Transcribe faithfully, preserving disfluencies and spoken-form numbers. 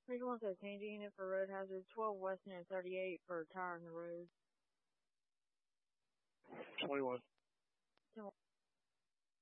Twenty-one says changing unit for road hazard. Twelve Weston and thirty-eight for tire on the road. Twenty-one.